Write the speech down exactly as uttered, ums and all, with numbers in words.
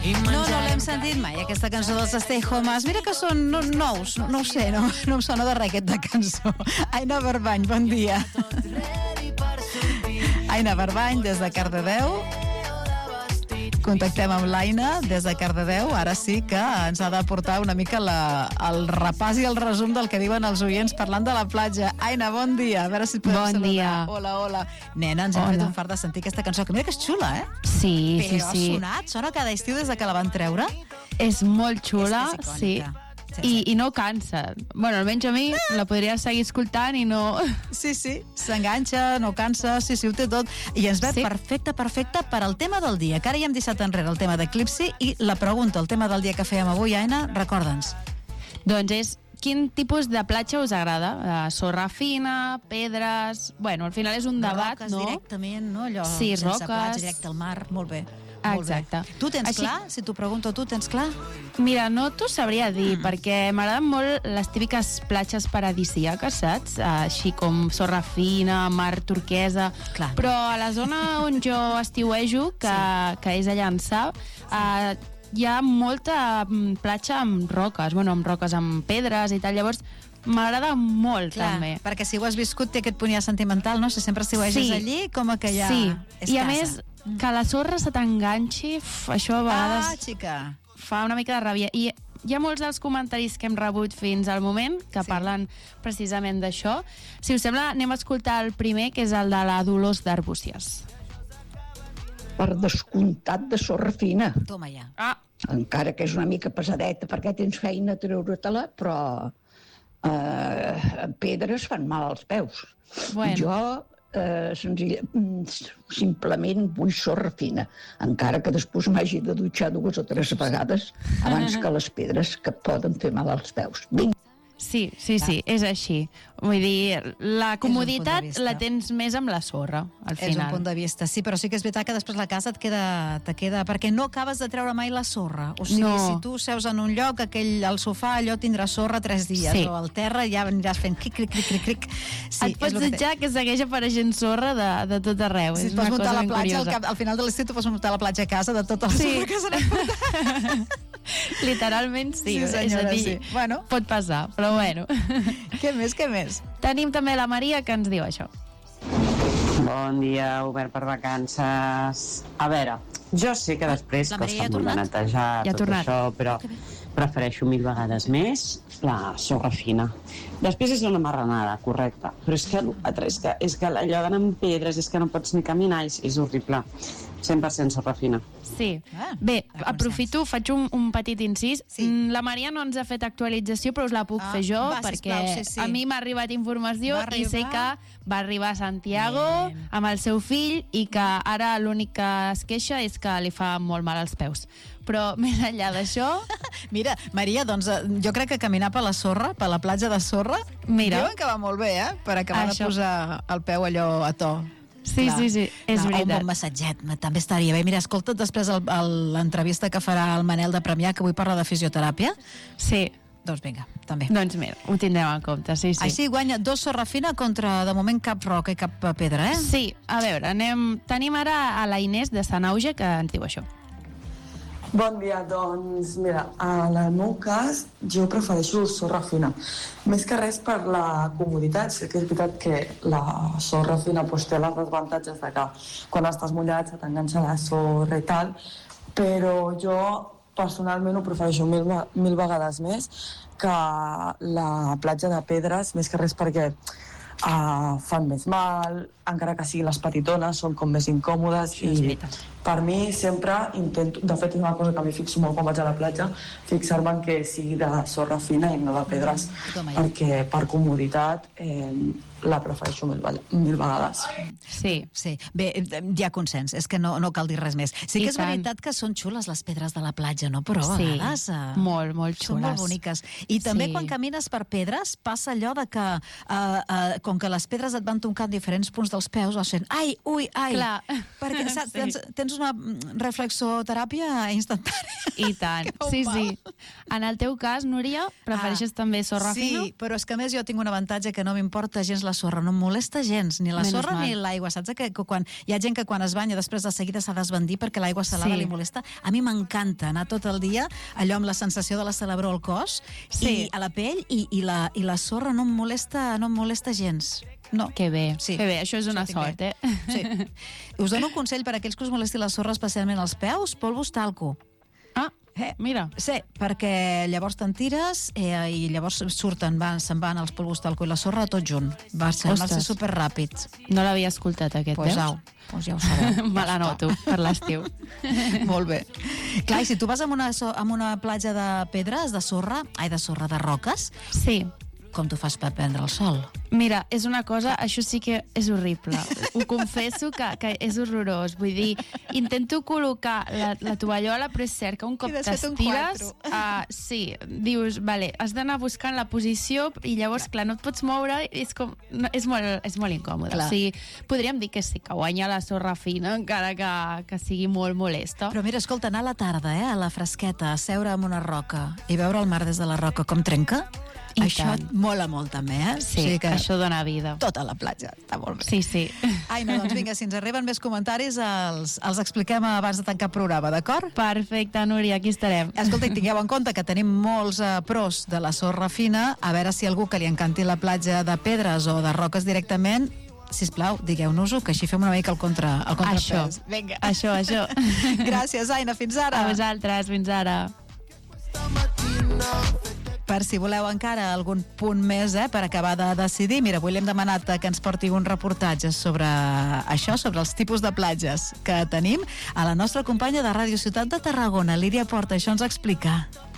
No, no l'hem sentit mai, aquesta cançó dels Stay Homes. Mira que són no, nous, no ho sé, no, no em sona de res aquesta cançó. Aina Barbany, bon dia. Aina Barbany, des de Cardedeu. Contactem amb l'Aina des de Cardedeu. Ara sí que ens ha de portar una mica la, el repàs i el resum del que diuen els oients parlant de la platja. Aina, bon dia. A veure si et podem bon saludar. Dia. Hola, hola. Nena, ens hem fet un fart de sentir aquesta cançó, que mira que és xula, eh? Sí, Però sí, sí. ha sonat, sona cada estiu des de que la van treure. És molt xula, és, és sí. I, i no cansa. Bueno, almenys a mi la podria seguir escoltant i no... Sí, sí, s'enganxa, no cansa, sí, sí, ho té tot. I ens ve sí. perfecte, perfecte per al tema del dia, que ara ja hem deixat enrere el tema d'Eclipsi i la pregunta, el tema del dia que fèiem avui, Aina, recorda'ns. Doncs és, quin tipus de platja us agrada? Uh, sorra fina, pedres... Bueno, al final és un debat, roques, no? Roques directament, no? Allò, sí, sense roques. platja, directe al mar, molt bé. Exacte. Tu tens Així... clar? Si t'ho pregunto, tu tens clar? Mira, no t'ho sabria dir, mm. perquè m'agraden molt les típiques platges paradisíaques, saps? Així com sorra fina, mar turquesa... Clar. Però a la zona on jo estiuejo, que, sí. que és a Llançà, eh, hi ha molta platja amb roques, bueno, amb roques amb pedres i tal, llavors m'agrada molt, clar, també. Perquè si ho has viscut té aquest punt ja sentimental, no? Si sempre estiueges sí. allí, com que ja sí. és I casa. a més, que la sorra se t'enganxi, això a vegades ah, xica. fa una mica de ràbia. I hi ha molts dels comentaris que hem rebut fins al moment que sí. parlen precisament d'això. Si us sembla, anem a escoltar el primer, que és el de la Dolors d'Arbúcies. Per descomptat de sorra fina. Toma ja. Ah. Encara que és una mica pesadeta perquè tens feina a treure-te-la, però eh, pedres fan mal als peus. Bueno. Jo eh, senzill, simplement vull sorra fina, encara que després m'hagi de dutxar dues o tres vegades abans que les pedres que poden fer mal als peus. Vinga. Sí, sí, sí, és així. Vull dir, la comoditat la tens més amb la sorra, al final. És un punt de vista, sí, però sí que és veritat que després la casa et queda, te queda... Perquè no acabes de treure mai la sorra. O sigui, no. si tu seus en un lloc, aquell, al sofà, allò tindrà sorra tres dies, sí. o al terra ja aniràs fent cric, cric, cric, cric, cric. Sí, et pots jutjar que, que segueix apareixent sorra de, de tot arreu. Si és et pots una muntar cosa la platja, al, cap, al final de l'estiu tu pots muntar la platja a casa de tota la sí. sorra que se n'ha portat. Literalment sí, sí senyora, és a dir, sí. Bueno. pot passar, però bueno. Què més, què més? Tenim també la Maria que ens diu això. Bon dia, obert per vacances. A veure, jo sé que després costa molt de netejar ja tot tornat. això, però prefereixo mil vegades més la sorra fina. Després és una marranada, correcte, però és que l'altre és que, és que allò d'anar amb pedres és que no pots ni caminar, és, és horrible. cent per cent sorra fina. Sí. Ah, Bé, aprofito, faig un, un petit incís. Sí. La Maria no ens ha fet actualització, però us la puc ah, fer jo, va, perquè sisplau, sí, sí. a mi m'ha arribat informació i sé que va arribar a Santiago Bien. amb el seu fill i que ara l'únic que es queixa és que li fa molt mal als peus. Però més enllà d'això... Mira, Maria, doncs jo crec que caminar per la sorra, per la platja de sorra, Mira. diuen que va molt bé, eh? Per acabar això. de posar el peu allò a to. Sí, clar. sí, sí, és clar, veritat. un bon massatget, també estaria bé. Mira, escolta't després el, el, l'entrevista que farà el Manel de Premià, que avui parla de fisioteràpia. Sí. Doncs vinga, també. Doncs mira, ho tindrem en compte, sí, sí. Així guanya dos sorra fina contra, de moment, cap roca i cap pedra, eh? Sí, a veure, anem... tenim ara a la Inés de Sant Auge que ens diu això. Bon dia, doncs, mira, en el meu cas jo prefereixo sorra fina. Més que res per la comoditat, sí que és veritat que la sorra fina pues, té els avantatges de que quan estàs mullat se t'enganxa la sorra i tal, però jo personalment ho prefereixo mil, mil vegades més que la platja de pedres, més que res perquè uh, fan més mal, encara que siguin les petitones, són com més incòmodes i per mi sempre intento, de fet és una cosa que m'hi fixo molt quan vaig a la platja, fixar-me en que sigui de sorra fina i no de pedres, mm, perquè per comoditat eh, la prefereixo mil, mil vegades. Sí. sí. Bé, hi ha consens, és que no, no cal dir res més. Sí que I és tant. veritat que són xules les pedres de la platja, no? Però a sí. vegades... Eh, molt, molt xules. Són molt boniques. I també sí. quan camines per pedres passa allò de que eh, eh, com que les pedres et van tocar en diferents punts dels peus, vas fent ai, ui, ai. Clar. Perquè saps, sí. tens, tens és una reflexoteràpia instantània. I tant, sí, sí. En el teu cas, Núria, prefereixes ah, també sorra sí, fina? Sí, però és que a més jo tinc un avantatge que no m'importa gens la sorra, no em molesta gens, ni la Menos sorra mal. Ni l'aigua. Saps que, que quan hi ha gent que quan es banya després de seguida s'ha d'esbandir perquè l'aigua salada sí. li molesta? A mi m'encanta anar tot el dia allò amb la sensació de la salabror al cos sí. i a la pell i, i, la, i la sorra no em molesta, no em molesta gens. No. Que bé, sí. que bé, això és una sort, eh? Sí. Us dono un consell per a aquells que us molesti la sorra, especialment als peus, polvos talco. Ah, eh, mira. Sí, perquè llavors te'n tires eh, i llavors surten, van, se'n van els polvos talco i la sorra tot junt. Va ser, va ser superràpid. No l'havia escoltat, aquest, pues, veus? Au, pues ja ho sabeu. Me la noto per l'estiu. Molt bé. Clar, i si tu vas a una, a una platja de pedres, de sorra, ai, de sorra, de roques... Sí. Com tu fas per prendre el sol? Mira, és una cosa, això sí que és horrible. Ho confesso que, que és horrorós. Vull dir, intento col·locar la, la tovallola, però és cert que un cop t'estires... Uh, sí, dius, vale, has d'anar buscant la posició i llavors, clar, no et pots moure, és, com, no, és, molt, és molt incòmode. Clar. O sigui, podríem dir que sí, que guanya la sorra fina, encara que, que sigui molt molesta. Però mira, escolta, anar a la tarda, eh, a la fresqueta, a seure en una roca i veure el mar des de la roca com trenca... I això tant. Mola molt també, eh? Sí, o sigui que això dona vida. Tota la platja, està molt bé. Sí, sí. Aina, doncs vinga, si ens arriben més comentaris els, els expliquem abans de tancar el programa, d'acord? Perfecte, Núria, aquí estarem. Escolta, i tingueu en compte que tenim molts uh, pros de la sorra fina, a veure si algú que li encanti la platja de pedres o de roques directament, sisplau, digueu-nos-ho, que així fem una mica el contra, el contrapès. Això, vinga. Això, això. Gràcies, Aina, fins ara. A vosaltres, fins ara. Per si voleu encara algun punt més eh, per acabar de decidir, mira, avui l'hem demanat que ens porti un reportatge sobre això, sobre els tipus de platges que tenim a la nostra companya de Ràdio Ciutat de Tarragona, Lídia Porta, això ens explica.